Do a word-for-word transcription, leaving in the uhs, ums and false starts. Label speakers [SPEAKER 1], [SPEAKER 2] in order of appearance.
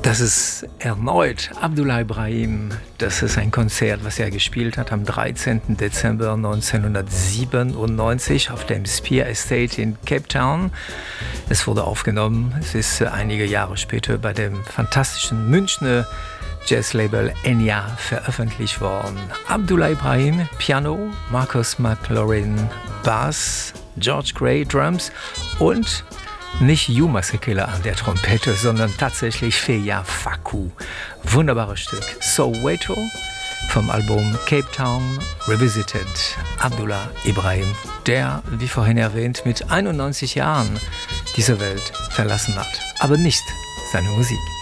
[SPEAKER 1] Das ist erneut Abdullah Ibrahim. Das ist ein Konzert, was er gespielt hat am dreizehnten Dezember neunzehnhundertsiebenundneunzig auf dem Spear Estate in Cape Town. Es wurde aufgenommen. Es ist einige Jahre später bei dem fantastischen Münchner Jazzlabel Enya veröffentlicht worden. Abdullah Ibrahim, Piano, Marcus McLaurin, Bass, George Gray, Drums und nicht Hugh Masekela an der Trompete, sondern tatsächlich Feya Faku. Wunderbares Stück. Soweto vom Album Cape Town Revisited. Abdullah Ibrahim, der, wie vorhin erwähnt, mit einundneunzig Jahren diese Welt verlassen hat. Aber nicht seine Musik.